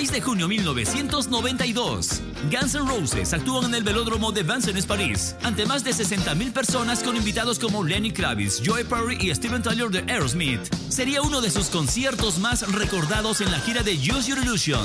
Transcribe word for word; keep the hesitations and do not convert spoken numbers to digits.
seis de junio de mil novecientos noventa y dos. Guns N' Roses actúan en el velódromo de Vincennes, París, ante más de sesenta mil personas con invitados como Lenny Kravitz, Joe Perry y Steven Tyler de Aerosmith. Sería uno de sus conciertos más recordados en la gira de Use Your Illusion.